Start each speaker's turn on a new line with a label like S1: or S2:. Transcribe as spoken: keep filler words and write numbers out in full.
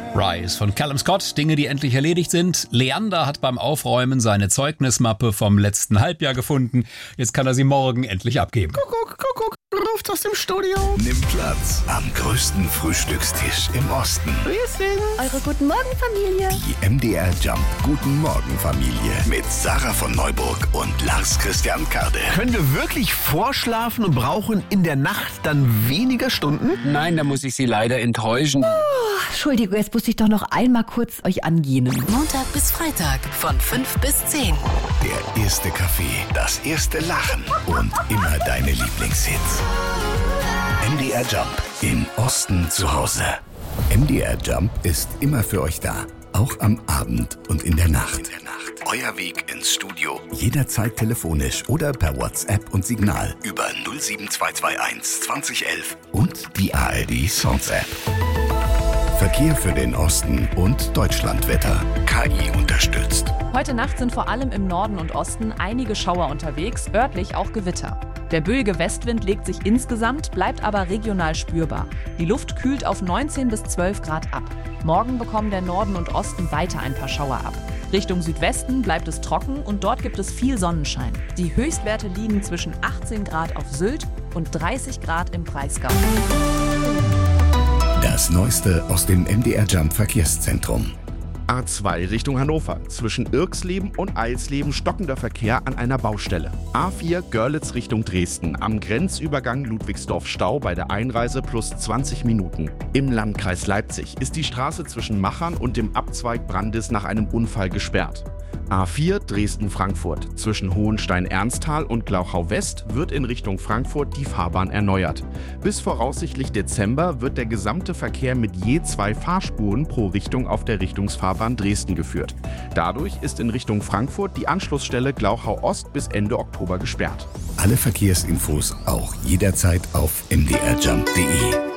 S1: Rise von Callum Scott, Dinge, die endlich erledigt sind. Leander hat beim Aufräumen seine Zeugnismappe vom letzten Halbjahr gefunden. Jetzt kann er sie morgen endlich abgeben.
S2: Kuckuck, Kuckuck, ruft aus dem Studio.
S3: Nimm Platz am größten Frühstückstisch im Osten.
S2: Wir sind
S4: Eure Guten Morgen Familie.
S3: Die M D R Jump Guten Morgen Familie mit Sarah von Neuburg und Lars Christian Kade.
S2: Können wir wirklich vorschlafen und brauchen in der Nacht dann weniger Stunden?
S5: Nein, da muss ich Sie leider enttäuschen.
S4: Oh, Entschuldigung, jetzt muss ich doch noch einmal kurz euch angehen.
S6: Montag bis Freitag von fünf bis zehn.
S3: Der erste Kaffee, das erste Lachen und immer deine Lieblingshits. M D R Jump im Osten zu Hause. M D R Jump ist immer für euch da. Auch am Abend und in der Nacht. Euer Weg ins Studio. Jederzeit telefonisch oder per WhatsApp und Signal über null sieben zwei zwei eins zwanzig elf und die A R D Songs App. Verkehr für den Osten und Deutschlandwetter. K I unterstützt.
S7: Heute Nacht sind vor allem im Norden und Osten einige Schauer unterwegs, örtlich auch Gewitter. Der böige Westwind legt sich insgesamt, bleibt aber regional spürbar. Die Luft kühlt auf neunzehn bis zwölf Grad ab. Morgen bekommen der Norden und Osten weiter ein paar Schauer ab. Richtung Südwesten bleibt es trocken und dort gibt es viel Sonnenschein. Die Höchstwerte liegen zwischen achtzehn Grad auf Sylt und dreißig Grad im Breisgau.
S3: Das Neueste aus dem M D R Jump Verkehrszentrum.
S8: A zwei Richtung Hannover. Zwischen Irxleben und Eilsleben stockender Verkehr an einer Baustelle. A vier Görlitz Richtung Dresden. Am Grenzübergang Ludwigsdorf-Stau bei der Einreise plus zwanzig Minuten. Im Landkreis Leipzig ist die Straße zwischen Machern und dem Abzweig Brandis nach einem Unfall gesperrt. A vier Dresden-Frankfurt. Zwischen Hohenstein-Ernsthal und Glauchau-West wird in Richtung Frankfurt die Fahrbahn erneuert. Bis voraussichtlich Dezember wird der gesamte Verkehr mit je zwei Fahrspuren pro Richtung auf der Richtungsfahrbahn Dresden geführt. Dadurch ist in Richtung Frankfurt die Anschlussstelle Glauchau-Ost bis Ende Oktober gesperrt.
S3: Alle Verkehrsinfos auch jederzeit auf m d r jump punkt d e.